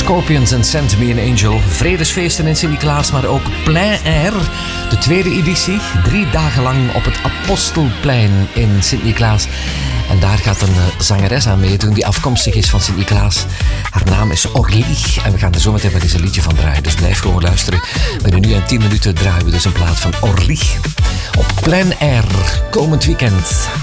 Scorpions en Send Me an Angel. Vredesfeesten in Sint-Niklaas, maar ook Plein Air. De tweede editie, 3 dagen lang op het Apostelplein in Sint-Niklaas. En daar gaat een zangeres aan meedoen die afkomstig is van Sint-Niklaas. Haar naam is Orly en we gaan er zo meteen wel eens een liedje van draaien. Dus blijf gewoon luisteren. Binnen nu en 10 minuten draaien we dus een plaat van Orly. Op Plein Air, komend weekend.